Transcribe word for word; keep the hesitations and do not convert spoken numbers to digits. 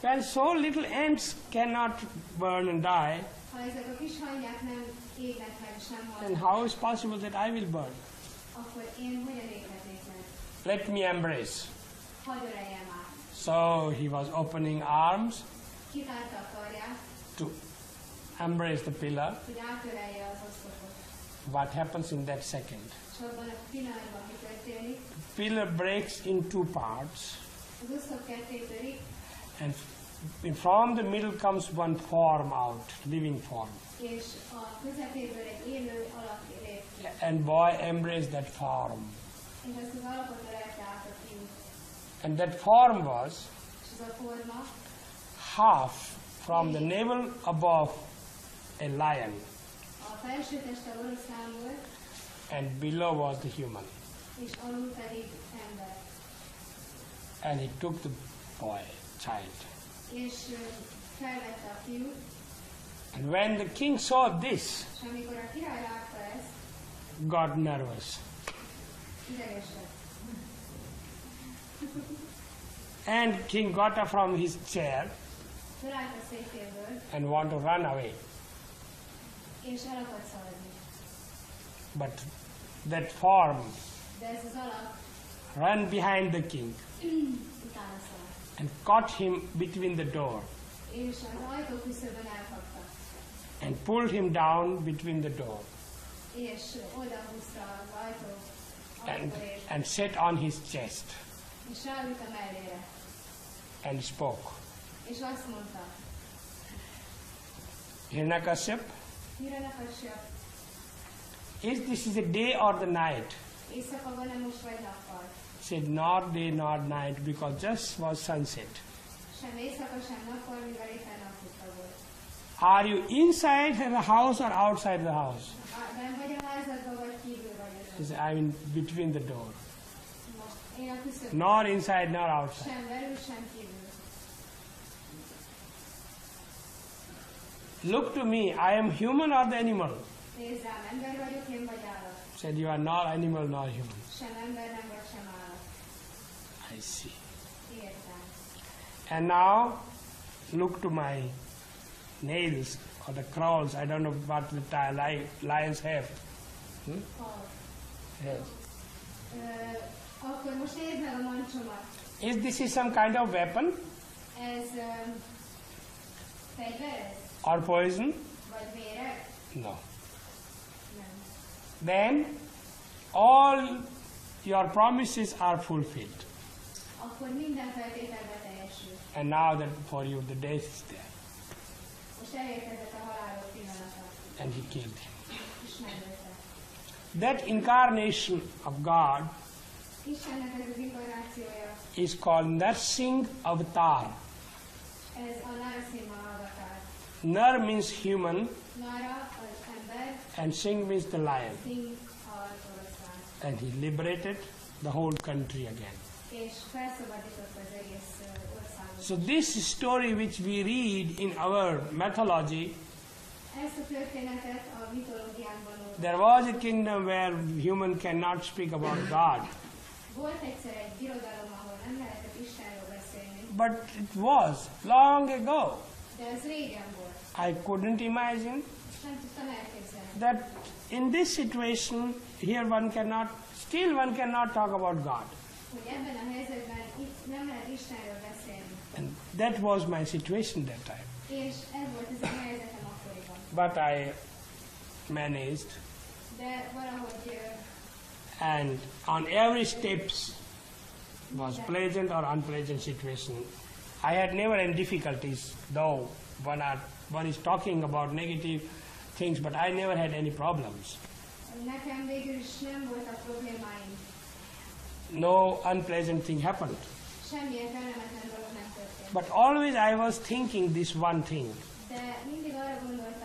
When so little ants cannot burn and die, Ha ezek a kis hangyák nem égnek meg, sem then halnak, how is possible that I will burn? akkor én hogyan éghetnék meg? Let me embrace. Hadd öleljem át. So he was opening arms Kitárta a karját, to embrace the pillar. hogy átölelje az oszlopot. What happens in that second? És abban a pillanatban mi történik? The pillar breaks in two parts, Az oszlop ketté törik, and from the middle comes one form out, living form. és a közepéből egy élő alak lép ki. And boy embraced that form. És ezt az alakot ölelte át a fiú. And that form was És ez a forma half from the navel above a lion, a felső teste oroszlán volt, and below was the human. és alul pedig ember. And he took the boy, child. És ö, felvette a fiút, And when the king saw this, és amikor a király látta ezt, got nervous. ideges lett. And king got up from his chair Fölállt a székéből, and wanted to run away. és el akart szaladni. But that form De ez az alak ran behind the king utána szaladt. and caught him between the door És az ajtó küszöbön elkapta. and pulled him down between the door És odahúzta az ajtó and, ajtóért, and sat on his chest és ráült a mellére. and spoke. És azt mondta, Hiranyakashipu, Hiranyakashipu, is this is a day or the night? éjszaka van-e most vagy nappal? Said not day nor night, because just was sunset. Sem éjszaka, sem nappal, mivel éppen napfutta volt. Are you inside the house or outside the house? Á, benn vagy a házadban, vagy kívül vagy He azon? said, I'm in between the door. Most én a küszöbön. Nor inside nor outside. Sem belül, sem kívül. Look to me, I am human or the animal? Nézd rám, ember vagyok, én vagy állat. Said, you are not animal nor human. Sem ember nem vagy, sem állat. I see. Értem. And now, look to my nails or the claws. I don't know what the ti- li- lions have. Hmm? Hal. Yes. Ö, akkor most nézd meg a mancsomat. Is this is some kind of weapon Ez ö, fegyver ez? or poison? Vagy véreg? No. Nem. Then all your promises are fulfilled. Akkor minden feltételbe teljesül. And now that for you the death is there. Most elérkezett a halálok pillanata. And he killed him. És megölte. That incarnation of God Istennek ez az inkarnációja, is called Nursing Avatar. ez a Narasimha avatar. Nar means human Nara az ember, and Singh means the lion. Singh az oroszlán. And he liberated the whole country again. És felszabadított az egész ö, országot. So this story which we read in our mythology, Ezt a történetet a mitológiánkban olvasjuk. there was a kingdom where human cannot speak about God. Volt egyszer egy birodalom, ahol nem lehetett Istenről beszélni, But it was long ago. de ez régen volt. I couldn't imagine És nem tudtam elképzelni. that in this situation here one cannot, still one cannot talk about God. Hogy ebben a helyzetben itt nem lehet Istenről beszélni. And that was my situation that time. És ez volt az én helyzetem akkoriban. But I managed, De valahogy ö, and on every steps was pleasant or unpleasant situation. I had never any difficulties, though one, are, one is talking about negative things, but I never had any problems. nekem végül is nem voltak problémáim. No unpleasant thing happened. Semmilyen kellemetlen dolog nem történt. But always I was thinking this one thing. De mindig arra gondoltam,